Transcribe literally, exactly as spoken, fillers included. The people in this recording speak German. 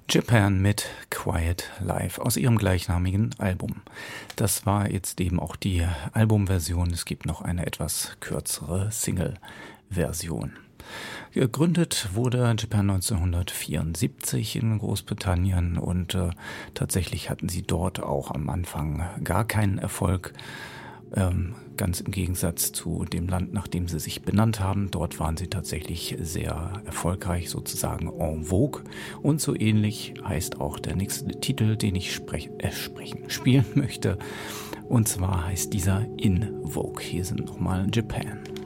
Japan mit Quiet Life aus ihrem gleichnamigen Album. Das war jetzt eben auch die Albumversion. Es gibt noch eine etwas kürzere Single-Version. Gegründet wurde Japan neunzehnhundertvierundsiebzig in Großbritannien und äh, tatsächlich hatten sie dort auch am Anfang gar keinen Erfolg. Ähm, ganz im Gegensatz zu dem Land, nach dem sie sich benannt haben. Dort waren sie tatsächlich sehr erfolgreich, sozusagen en vogue. Und so ähnlich heißt auch der nächste Titel, den ich sprech, äh, sprechen, spielen möchte. Und zwar heißt dieser In Vogue. Hier sind nochmal Japan.